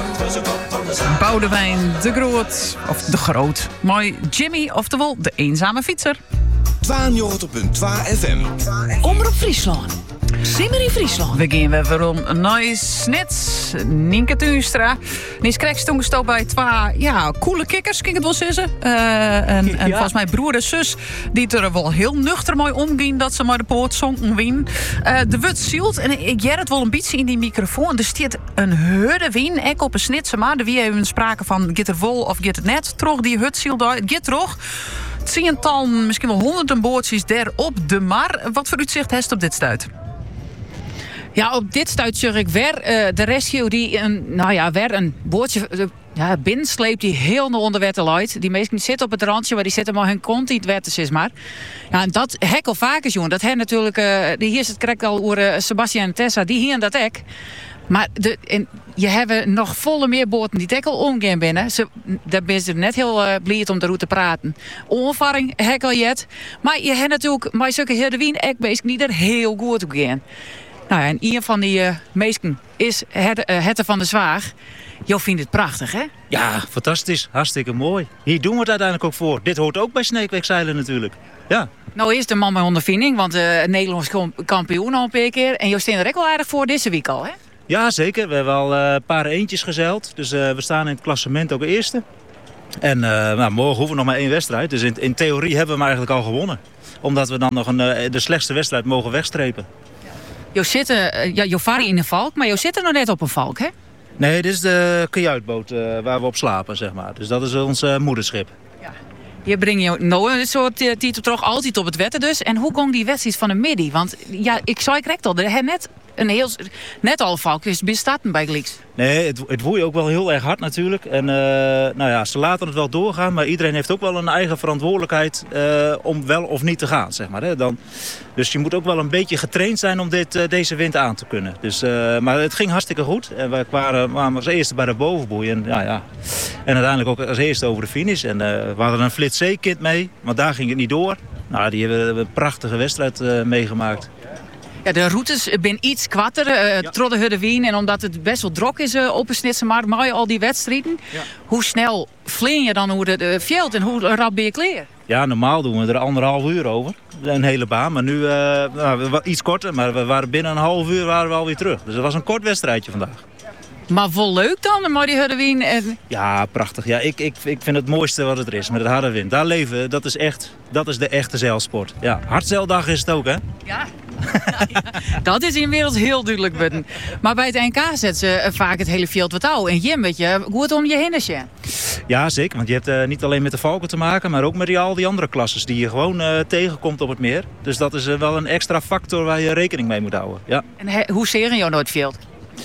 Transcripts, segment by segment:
Boudewijn de Groot, of de Groot. Mooi Jimmy, oftewel de eenzame fietser. 92.2 FM. Omroep Friesland. Simmer in Friesland. We gaan weer om naar Snits, Nienke Tuinstra. Die is krijgst toegestopt bij twee coole kikkers, kan ik het wel zeggen. En volgens mij broer en zus die er wel heel nuchter mooi omgingen dat ze maar de poort zongen wien. De wut zielt, en ik jij het wel een beetje in die microfoon. Er staat een hudde wien, ek op een Snitse maar. Er wie even sprake van, get er vol of get het net. Trog die hut zielt daar, get trog. Tiental, misschien wel honderden bootjes daar op de mar. Wat voor uitzicht heeft op dit stuit? Ja, op dit stuit zeg ik weer de rescue die een bootje binnensleept die heel naar onder water leidt. Die meesten zitten op het randje, maar die zitten maar hun kont in het water, zeg maar. Ja, en dat hek al vaker, jongen. Dat heeft natuurlijk, hier is het correct al over Sebastian en Tessa, die hier en dat hek. Maar je hebt nog volle meer boten die dekkel omgaan binnen. Daar ben je net heel blij om erover te praten. Onvaring hek al jet. Maar je hebt natuurlijk, maar zulke hele wien ekbeest niet er heel goed op gaan. Nou ja, en een van die meesken is Hette van de Zwaag. Jo vindt het prachtig, hè? Ja, fantastisch. Hartstikke mooi. Hier doen we het uiteindelijk ook voor. Dit hoort ook bij Sneekweekzeilen natuurlijk. Ja. Nou is de man met ondervinding, want Nederlands kampioen al een paar keer. En Jo staan er ook wel aardig voor deze week al, hè? Ja, zeker. We hebben al een paar eentjes gezeild. Dus we staan in het klassement ook eerste. En morgen hoeven we nog maar 1 wedstrijd. Dus in theorie hebben we hem eigenlijk al gewonnen. Omdat we dan nog de slechtste wedstrijd mogen wegstrepen. Jo vaart in een valk, maar Jo zit er nog net op een valk, hè? Nee, dit is de kajuitboot waar we op slapen, zeg maar. Dus dat is ons moederschip. Ja. Je brengt je nou een soort titel toch altijd op het wetten dus. En hoe ging die wedstrijd van de middag? Want ja, ik zei correct al, er heeft net al valkjes bestaan bij Gliks. Nee, het woei ook wel heel erg hard natuurlijk. En ze laten het wel doorgaan, maar iedereen heeft ook wel een eigen verantwoordelijkheid om wel of niet te gaan, zeg maar. Hè. Dus je moet ook wel een beetje getraind zijn om deze wind aan te kunnen. Dus, maar het ging hartstikke goed. En we waren als eerste bij de bovenboei. En uiteindelijk ook als eerste over de finish. En we hadden een flitzeekind mee, maar daar ging het niet door. Nou, die hebben een prachtige wedstrijd meegemaakt. Ja, de routes zijn iets kwatter, Trodde Hudde Wien. En omdat het best wel druk is op een Snitse markt, maar al die wedstrijden. Ja. Hoe snel vleen je dan hoe de veld en hoe rap ben je klaar? Ja, normaal doen we er 1,5 uur over. Een hele baan, maar nu iets korter. Maar we waren binnen een half uur waren we alweer terug. Dus het was een kort wedstrijdje vandaag. Maar vol leuk dan, maar die Hudde Wien. Ja, prachtig. Ja, ik vind het mooiste wat het er is met het harde wind. Daar leven, dat is de echte zeilsport. Ja, hardzeildag is het ook, hè? Ja. Dat is inmiddels heel duidelijk. Button. Maar bij het NK zetten ze vaak het hele veld wat ouw. En Jim, weet je, goed om je heen. Ja, zeker. Want je hebt niet alleen met de valken te maken, maar ook met al die andere klasses die je gewoon tegenkomt op het meer. Dus dat is wel een extra factor waar je rekening mee moet houden. Ja. En hoe zegen jou nooit veld?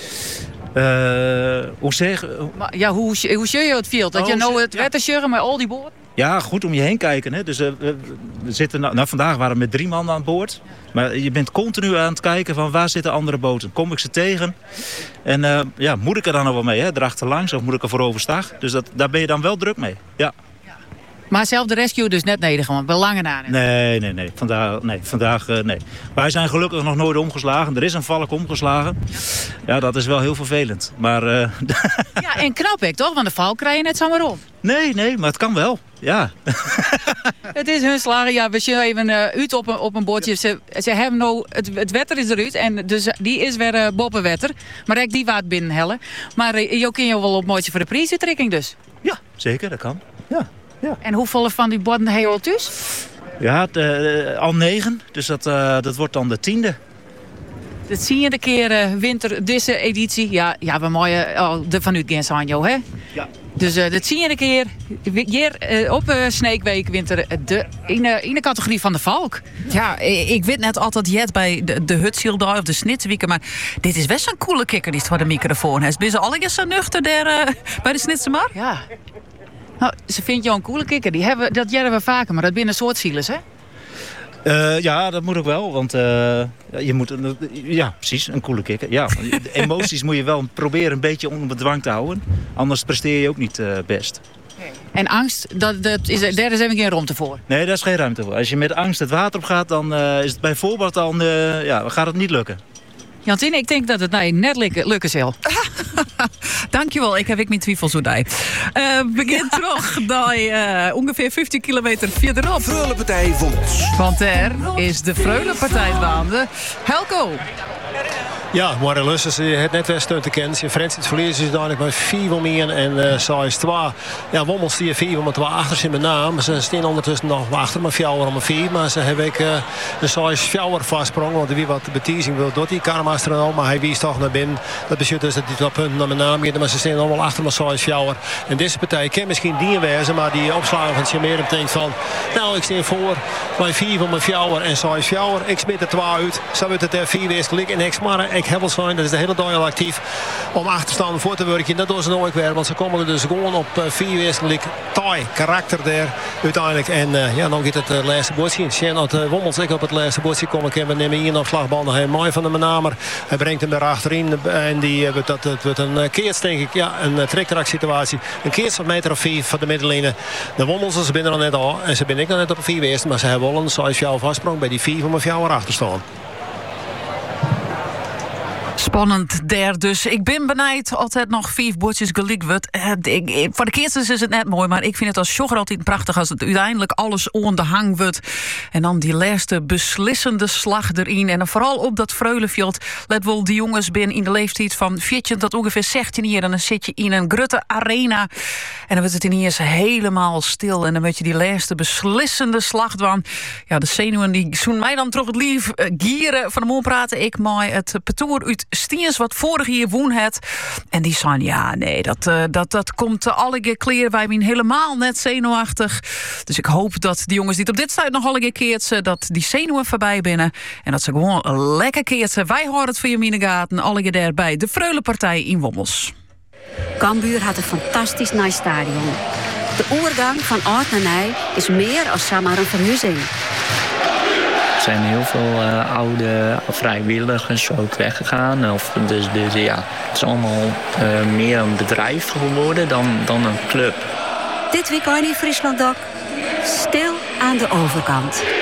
Hoe zeg... Ja, hoe zie je het veld? Dat je nou het wetter met al die boorden? Ja, goed om je heen kijken. Hè. Dus we zitten vandaag waren we met 3 man aan boord. Maar je bent continu aan het kijken van waar zitten andere boten. Kom ik ze tegen? En moet ik er dan nog wel mee? Hè? Erachterlangs of moet ik er voor overstag? Dus daar ben je dan wel druk mee. Ja. Maar zelf de rescue dus net neder, want belangen aan. Nee. Vandaag nee. Wij zijn gelukkig nog nooit omgeslagen. Er is een valk omgeslagen. Ja, dat is wel heel vervelend. Maar, Ja, en knap ik toch? Want de valk krijg je net zomaar om. Nee, maar het kan wel. Ja. Het is hun slagen. Ja, we zien even uit op een bootje. Ze hebben nou, het wetter is eruit. En dus die is weer boppenwetter. Maar ik die waard binnenhellen. Maar je kun je wel op mooitje voor de prijsuitrekking dus. Ja, zeker. Dat kan. Ja. En hoeveel van die borden heb je al thuis? Ja, al 9. Dus dat wordt dan de 10e. Het zie je de keer winter, deze editie. Ja, we mooien de vanuit Gensanjo, hè? Ja. Dus dat zie je de keer hier op Sneekweek winter in de categorie van de valk. Ja, ik weet net altijd jet bij de Hutzieldag of de Snitswieken, maar dit is best een coole kikker die voor de microfoon heeft. Ben ze alle keer zo nuchter daar bij de Snitsemar? Ja. Nou, ze vindt jou een coole kikker. Dat hebben we vaker, maar dat binnen soort zielers, hè? Ja, dat moet ook wel, want je moet precies, een coole kikker. Ja, de emoties moet je wel proberen een beetje onder bedwang te houden. Anders presteer je ook niet best. En angst, daar is even geen ruimte voor? Nee, daar is geen ruimte voor. Als je met angst het water op gaat, dan is het bijvoorbeeld gaat het niet lukken. Jantine, ik denk dat het net lukken zal. Dankjewel, ik heb mijn twijfels hoe die. Begin terug bij ongeveer 50 kilometer verderop. Freulepartij Wommels. Want er is de Freulepartij gaande. Helco. Ja, maar de Lussers het net weer steun te kennen. Frans het verlies is uiteindelijk met 4 om 1 en Sais 2. Ja, Wommels die 4 om 2 achter zijn met naam. Ze staan ondertussen nog achter met 4 om 4. Maar ze hebben de Sais 4 vastsprong. Want wie wat de betiezing wil doet die Karmaster en al. Maar hij wies toch naar binnen. Dat betekent dus dat hij 2 punten naar mijn naam gaat. Maar ze staan allemaal achter met Sais 4. En deze partij kan misschien die wezen. Maar die opslagen van Sjameer betekent van. Nou, ik sta voor mijn 4 om 4 en Sais 4. Ik smit er 2 uit. Zo wordt het er 4 wees gelijk. En ik heb wel zijn, dat is de hele dag heel actief om achterstanden voor te werken. Dat doen ze nooit weer, want ze komen er dus gewoon op 4 wezenlijk taai karakter daar uiteindelijk. En dan gaat het laatste bootje. Sjen dat Wommels ik op het laatste bootje komen. We nemen hier op slagbanden. Hij mooi van de menamer. Hij brengt hem achterin en het wordt een keers denk ik. Ja, een trektrack situatie. Een keers van meter of 4 van de middenlijnen. De Wommels ze binnen er net al en ze ben ik nog net op 4 wezen, maar ze hebben wel een size 4 vastsprong bij die 4 van mijn 4 achter staan. Spannend daar dus. Ik ben benijd altijd nog 5 bordjes gelijk wordt. Voor de keertjes is het net mooi, maar ik vind het als jogger altijd prachtig als het uiteindelijk alles on de hang wordt. En dan die laatste beslissende slag erin. En dan vooral op dat Freulenveld. Let wel, die jongens ben in de leeftijd van 14 tot ongeveer 16 jaar. En dan zit je in een grote arena. En dan wordt het ineens helemaal stil. En dan moet je die laatste beslissende slag doen. Ja, de zenuwen die zoen mij dan toch het lief gieren van de mond praten. Ik maai het parcours uit Stiens wat vorig jaar woon het. En die zei, ja, nee, dat komt alle keer kleren. Wij zijn helemaal net zenuwachtig. Dus ik hoop dat die jongens die het op dit stuit nog alle keer keertsen, dat die zenuwen voorbij binnen. En dat ze gewoon lekker keertsen. Wij horen het voor je minegaten. Alle keer daarbij de Freulepartij in Wommels. Cambuur had een fantastisch nice stadion. De oorgang van oud naar nieuw is meer als zomaar een verhuizing. Er zijn heel veel oude vrijwilligers ook weggegaan. Dus ja, het is allemaal meer een bedrijf geworden dan een club. Dit weekend in Friesland ook. Stil aan de overkant.